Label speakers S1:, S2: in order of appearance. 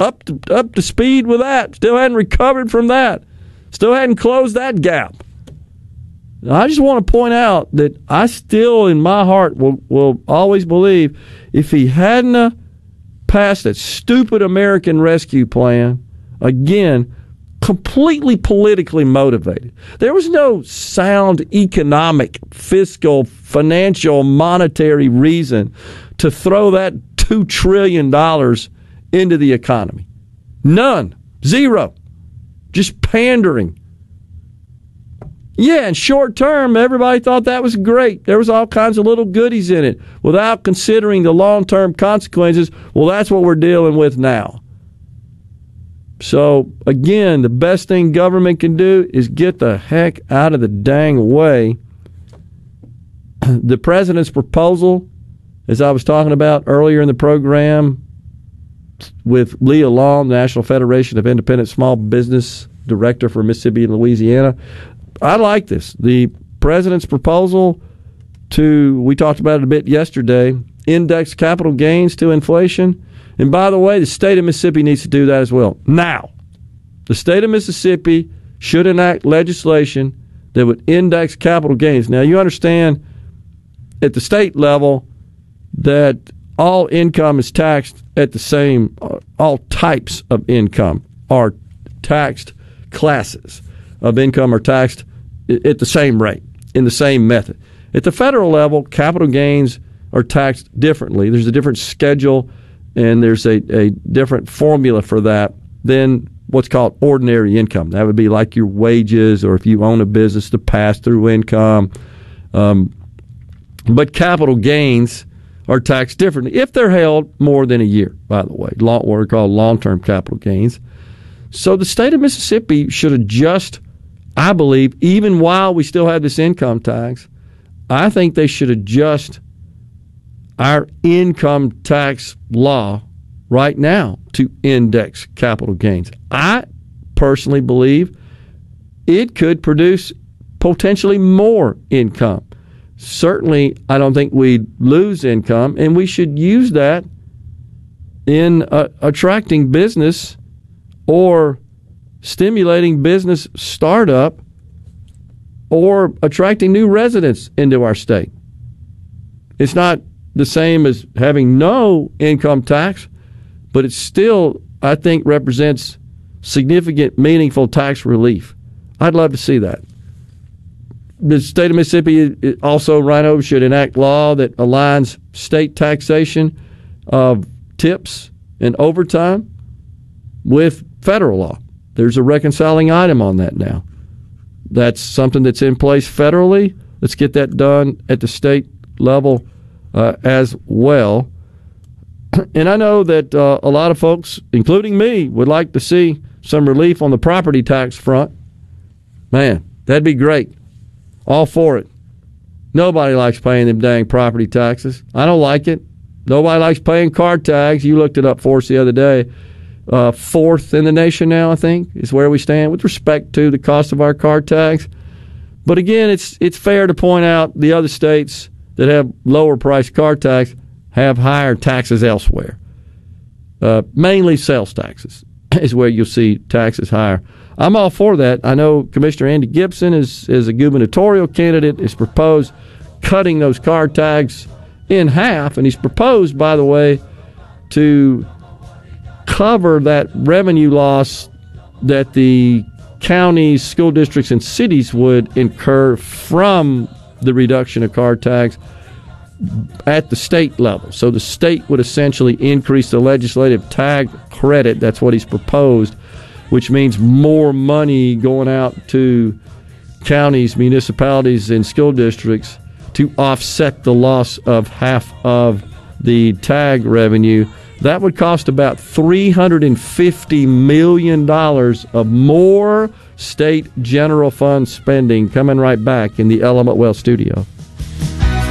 S1: up to speed with that. Still hadn't recovered from that. Still hadn't closed that gap. I just want to point out that I still, in my heart, will always believe if he hadn't passed that stupid American Rescue Plan, again, completely politically motivated. There was no sound economic, fiscal, financial, monetary reason to throw that $2 trillion into the economy. None. Zero. Just pandering. Yeah, and short term, everybody thought that was great. There was all kinds of little goodies in it without considering the long-term consequences. Well, that's what we're dealing with now. So, again, the best thing government can do is get the heck out of the dang way. The president's proposal, as I was talking about earlier in the program with Leah Long, National Federation of Independent Small Business Director for Mississippi and Louisiana, I like this. The president's proposal we talked about it a bit yesterday, index capital gains to inflation. And by the way, the state of Mississippi needs to do that as well. Now, the state of Mississippi should enact legislation that would index capital gains. Now, you understand at the state level that all income is taxed at the same, all types of income are taxed, classes of income are taxed at the same rate, in the same method. At the federal level, capital gains are taxed differently. There's a different schedule, and there's a different formula for that than what's called ordinary income. That would be like your wages, or if you own a business, the pass-through income. But capital gains are taxed differently if they're held more than a year, by the way, what are called long-term capital gains. So the state of Mississippi should adjust, I believe, even while we still have this income tax, I think they should adjust our income tax law right now to index capital gains. I personally believe it could produce potentially more income. Certainly, I don't think we'd lose income, and we should use that in attracting business or stimulating business startup or attracting new residents into our state. It's not the same as having no income tax, but it still, I think, represents significant, meaningful tax relief. I'd love to see that. The state of Mississippi also, Rhino, should enact law that aligns state taxation of tips and overtime with federal law. There's a reconciling item on that now. That's something that's in place federally. Let's get that done at the state level as well. And I know that a lot of folks, including me, would like to see some relief on the property tax front. Man, that'd be great. All for it. Nobody likes paying them dang property taxes. I don't like it. Nobody likes paying car tags. You looked it up for us the other day. Fourth in the nation now, I think, is where we stand with respect to the cost of our car tags. But again, it's fair to point out the other states that have lower priced car tax have higher taxes elsewhere. Mainly sales taxes is where you'll see taxes higher. I'm all for that. I know Commissioner Andy Gibson is a gubernatorial candidate, is proposed cutting those car tags in half, and he's proposed, by the way, to cover that revenue loss that the counties, school districts, and cities would incur from the reduction of car tags at the state level. So the state would essentially increase the legislative tag credit. That's what he's proposed, which means more money going out to counties, municipalities, and school districts to offset the loss of half of the tag revenue. That would cost about $350 million of more state general fund spending coming right back in the Element Wealth studio.